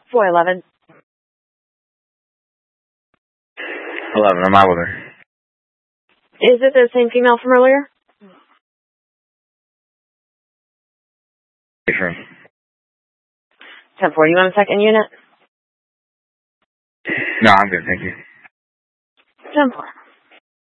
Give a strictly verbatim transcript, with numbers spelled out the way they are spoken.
four eleven. eleven, I'm out with her. Is it the same female from earlier? Different. ten four, you want a second unit? No, I'm good, thank you. ten four.